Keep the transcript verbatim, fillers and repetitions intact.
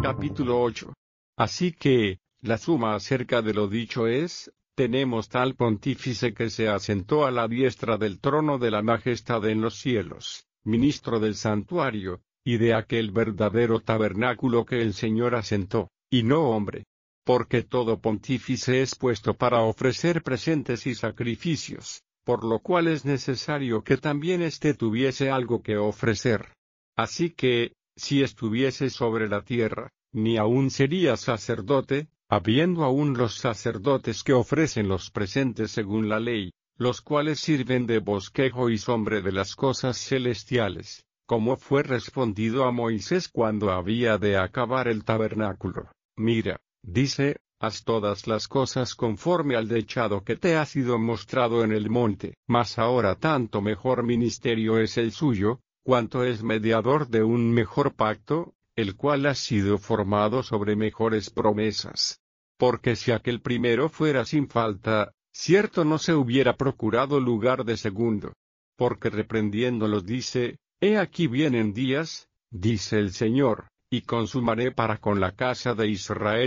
Capítulo ocho. Así que, la suma acerca de lo dicho es, tenemos tal pontífice que se asentó a la diestra del trono de la majestad en los cielos, ministro del santuario, y de aquel verdadero tabernáculo que el Señor asentó, y no hombre. Porque todo pontífice es puesto para ofrecer presentes y sacrificios, por lo cual es necesario que también éste tuviese algo que ofrecer. Así que, si estuviese sobre la tierra, ni aun sería sacerdote, habiendo aún los sacerdotes que ofrecen los presentes según la ley, los cuales sirven de bosquejo y sombra de las cosas celestiales, como fue respondido a Moisés cuando había de acabar el tabernáculo. Mira, dice, haz todas las cosas conforme al dechado que te ha sido mostrado en el monte. Mas ahora tanto mejor ministerio es el suyo, cuanto es mediador de un mejor pacto, el cual ha sido formado sobre mejores promesas. Porque si aquel primero fuera sin falta, cierto no se hubiera procurado lugar de segundo. Porque reprendiéndolos dice, he aquí vienen días, dice el Señor, y consumaré para con la casa de Israel